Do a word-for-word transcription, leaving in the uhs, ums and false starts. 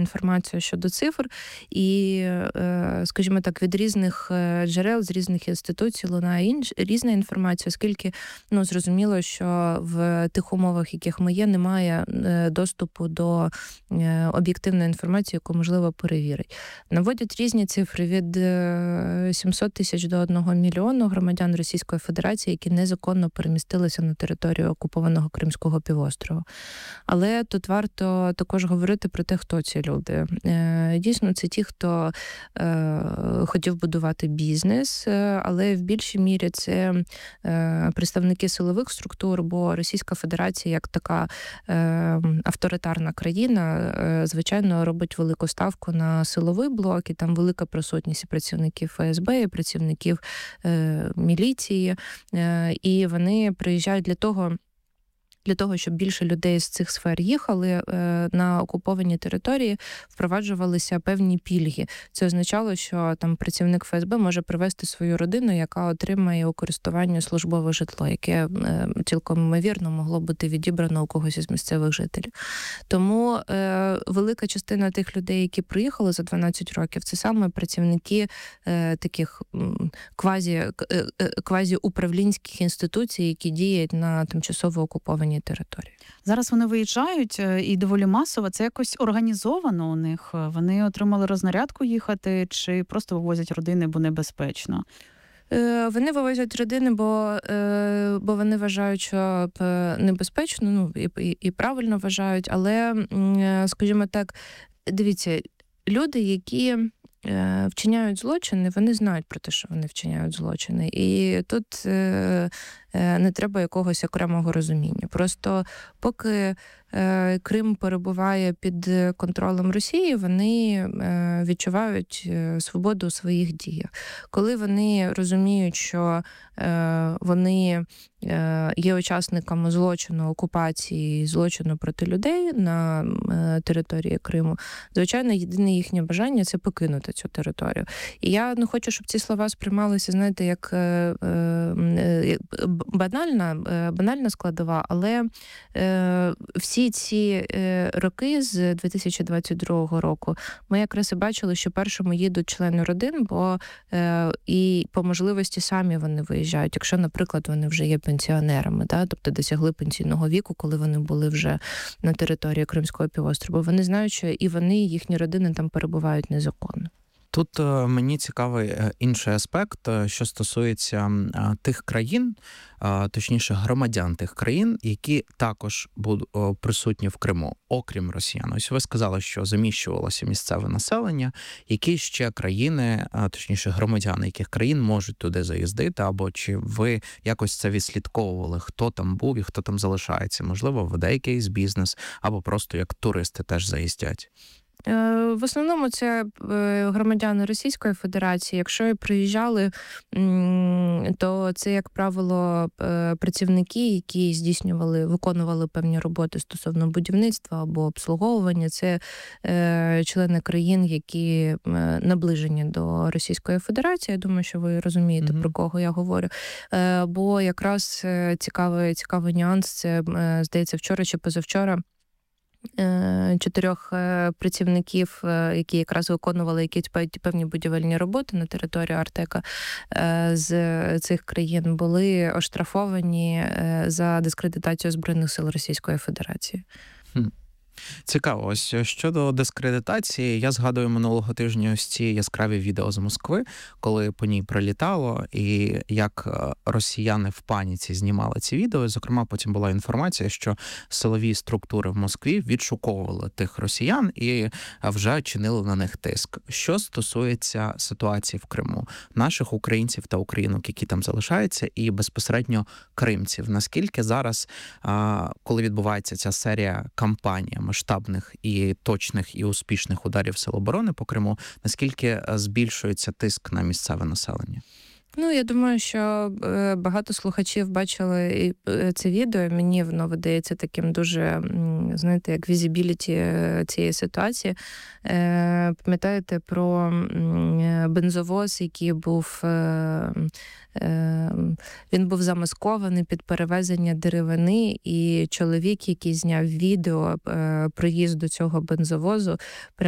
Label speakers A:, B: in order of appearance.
A: інформація щодо цифр, і, скажімо так, від різних джерел, з різних інституцій лунає інш... різна інформація, оскільки, ну, зрозуміло, що в тих умовах, яких ми є, немає доступу до об'єктивної інформації, яку можливо перевірити. Наводять різні цифри від сімсот тисяч до одного мільйону громадян Російської Федерації, які незаконно перемістилися на територію окупованого Кримського півострова. Але тут варто також говорити про те, хто ці люди. Дійсно, це ті, хто хотів будувати бізнес, але в більшій мірі це представники силових структур, бо Російська Федерація як така авторитарна країна, звичайно, робить велику ставку на силовий блок, і там велика присутність і працівників ФСБ, і працівників міліції, і вони приїжджають для того, Для того, щоб більше людей з цих сфер їхали, на окуповані території впроваджувалися певні пільги. Це означало, що там працівник ФСБ може привезти свою родину, яка отримає у користування службове житло, яке цілком ймовірно могло бути відібрано у когось із місцевих жителів. Тому е, велика частина тих людей, які приїхали за дванадцять років, це саме працівники е, таких квазі, е, квазі-управлінських інституцій, які діють на тимчасово окупованій території.
B: Зараз вони виїжджають і доволі масово. Це якось організовано у них? Вони отримали рознарядку їхати чи просто вивозять родини, бо небезпечно?
A: Вони вивозять родини, бо, бо вони вважають, що небезпечно, ну і, і, і правильно вважають, але, скажімо так, дивіться, люди, які вчиняють злочини, вони знають про те, що вони вчиняють злочини. І тут е, е, не треба якогось окремого розуміння. Просто поки е, Крим перебуває під контролем Росії, вони е, відчувають свободу у своїх діях. Коли вони розуміють, що е, вони е, є учасниками злочину, окупації, злочину проти людей на е, території Криму, звичайно, єдине їхнє бажання – це покинути цю територію. І я не хочу, щоб ці слова сприймалися, знаєте, як е, е, банальна, е, банальна складова, але е, всі ці е, роки з дві тисячі двадцять другого року ми якраз і бачили, що першими їдуть члени родин, бо е, і по можливості самі вони виїжджають, якщо, наприклад, вони вже є пенсіонерами, да? Тобто досягли пенсійного віку, коли вони були вже на території Кримського півострова. Вони знають, що і вони, і їхні родини там перебувають незаконно.
C: Тут мені цікавий інший аспект, що стосується тих країн, точніше громадян тих країн, які також будуть присутні в Криму, окрім росіян. Ось ви сказали, що заміщувалося місцеве населення. Які ще країни, точніше громадяни яких країн можуть туди заїздити, або чи ви якось це відслідковували, хто там був і хто там залишається? Можливо, веде якийсь бізнес, або просто як туристи теж заїздять?
A: В основному це громадяни Російської Федерації. Якщо і приїжджали, то це, як правило, працівники, які здійснювали, виконували певні роботи стосовно будівництва або обслуговування. Це члени країн, які наближені до Російської Федерації. Я думаю, що ви розумієте, mm-hmm. про кого я говорю. Бо якраз цікавий, цікавий нюанс, це, здається, вчора чи позавчора, чотирьох працівників, які якраз виконували якісь певні будівельні роботи на території Артека з цих країн, були оштрафовані за дискредитацію Збройних сил Російської Федерації.
C: Хм. Цікаво. Ось щодо дискредитації, я згадую минулого тижня ось ці яскраві відео з Москви, коли по ній прилітало, і як росіяни в паніці знімали ці відео. Зокрема, потім була інформація, що силові структури в Москві відшуковували тих росіян і вже чинили на них тиск. Що стосується ситуації в Криму, наших українців та українок, які там залишаються, і безпосередньо кримців, наскільки зараз, коли відбувається ця серія кампаній, масштабних і точних і успішних ударів Сил оборони по Криму, наскільки збільшується тиск на місцеве населення?
A: Ну, я думаю, що багато слухачів бачили це відео. Мені воно видається таким дуже, знаєте, як візибіліті цієї ситуації. Пам'ятаєте про бензовоз, який був, він був замаскований під перевезення деревини, і чоловік, який зняв відео проїзду цього бензовозу,